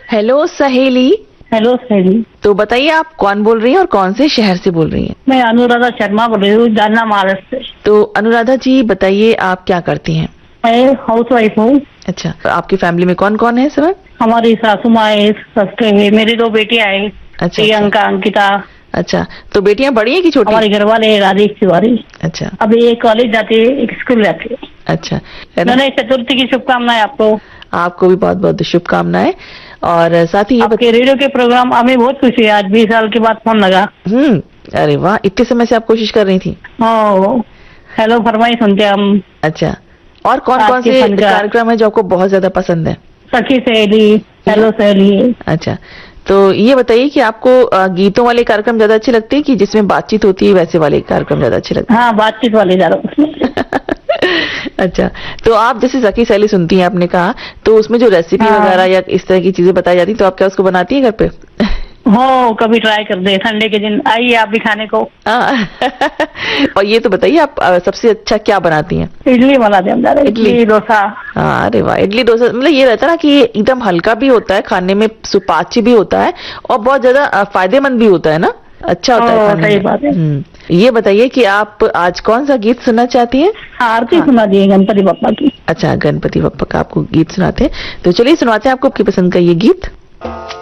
Hello सहेली। Hello सहेली। तो बताइए आप कौन बोल रही हैं और कौन से शहर से बोल रही हैं? मैं अनुराधा शर्मा बोल रही हूँ, जालना महाराष्ट्र से। तो अनुराधा जी बताइए आप क्या करती हैं? मैं हाउस वाइफ हूँ। अच्छा, आपकी फैमिली में कौन कौन है इस वक्त? हमारी सासू माँ है, ससुर है, मेरी 2 बेटियां हैं, अच्छा प्रियंका अंकिता। अच्छा, तो बेटियां बड़ी हैं कि छोटी? हमारे घर वाले हैं राजेश तिवारी। अच्छा अभी एक कॉलेज जाती है, एक स्कूल जाती है। अच्छा, है ना? गणेश चतुर्थी की शुभकामनाएं आपको। आपको भी बहुत बहुत शुभकामनाएं। और साथ ही ये आपके रेडियो के प्रोग्राम हमें बहुत खुशी है, आज 20 साल के बाद फोन लगा। अरे वाह, इतने समय से आप कोशिश कर रही थी? हेलो फरमाई सुनते हम। अच्छा, और कौन कौन आपके से फन का कार्यक्रम है जो आपको बहुत ज्यादा पसंद है? सखी सहेली, हेलो सहेली। अच्छा, तो ये बताइए कि आपको गीतों वाले कार्यक्रम ज्यादा अच्छे लगते हैं कि जिसमें बातचीत होती है वैसे वाले कार्यक्रम ज्यादा अच्छे लगते हैं? हाँ, बातचीत वाले ज्यादा पसंद है। अच्छा, तो आप जैसे सखी सहेली सुनती हैं आपने कहा, तो उसमें जो रेसिपी हाँ। वगैरह या इस तरह की चीजें बताई जाती तो आप क्या उसको बनाती हैं घर पे? हो, कभी ट्राई कर दे, संडे के दिन आइए आप भी खाने को। और ये तो बताइए आप सबसे अच्छा क्या बनाती हैं? इडली बना दे हम ज्यादा, इडली डोसा। हाँ, अरे वाह, इडली डोसा मतलब ये रहता है ना कि ये एकदम हल्का भी होता है, खाने में सुपाच्य भी होता है और बहुत ज्यादा फायदेमंद भी होता है ना, अच्छा होता है खाने सही में। बात है। ये बताइए कि आप आज कौन सा गीत सुनना चाहती हैं? आरती सुना दिए गणपति बप्पा की। अच्छा, गणपति बप्पा का आपको गीत सुनाते हैं, तो चलिए सुनाते हैं आपको आपकी पसंद का ये गीत।